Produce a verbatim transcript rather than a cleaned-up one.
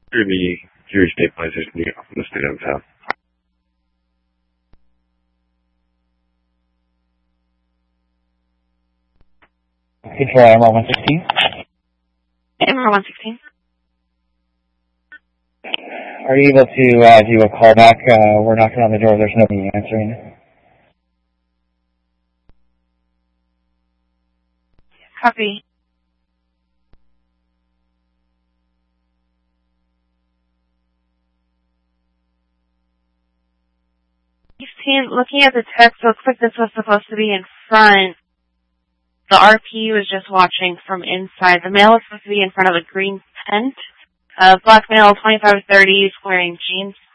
through the Erie State Police Station to get off in the state of town. Control M R one sixteen. M R one sixteen. Are you able to uh, do a callback? Uh, we're knocking on the door. There's nobody answering. Copy. Looking at the text, looks like this was supposed to be in front. The R P was just watching from inside. The male was supposed to be in front of a green tent. Uh, black male, twenty-five to thirty, wearing jeans.